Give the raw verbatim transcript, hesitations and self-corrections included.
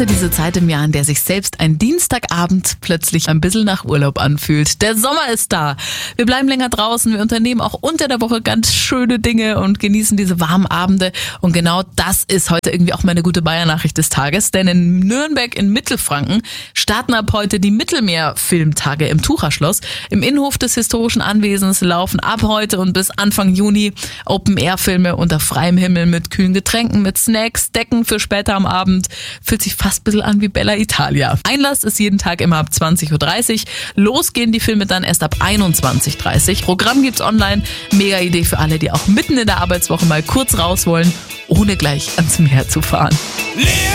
gerade diese Zeit im Jahr, in der sich selbst ein Dienstagabend plötzlich ein bisschen nach Urlaub anfühlt. Der Sommer ist da. Wir bleiben länger draußen, wir unternehmen auch unter der Woche ganz schöne Dinge und genießen diese warmen Abende. Und genau das ist heute irgendwie auch meine gute Bayern-Nachricht des Tages. Denn in Nürnberg in Mittelfranken starten ab heute die Mittelmeer-Filmtage im Tucherschloss. Im Innenhof des historischen Anwesens laufen ab heute und bis Anfang Juni Open-Air-Filme unter freiem Himmel mit kühlen Getränken, mit Snacks, Decken für später am Abend. Fühlt sich fast ein bisschen an wie Bella Italia. Einlass ist jeden Tag immer ab zwanzig Uhr dreißig. Los gehen die Filme dann erst ab einundzwanzig Uhr dreißig. Programm gibt's online. Mega Idee für alle, die auch mitten in der Arbeitswoche mal kurz raus wollen, ohne gleich ans Meer zu fahren.